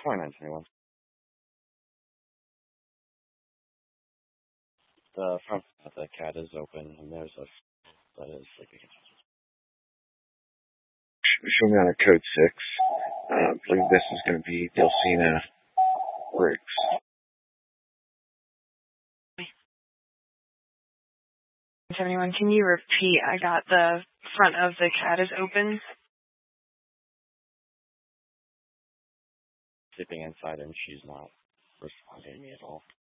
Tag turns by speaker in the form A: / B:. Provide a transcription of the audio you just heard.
A: 2921. The front of the cat is open, and there's a that is sleeping. Show me on a code 6. I believe this is going to be Delcina Briggs.
B: 71, can you repeat? I got the front of the cat is open.
A: Sleeping inside, and she's not responding to me at all.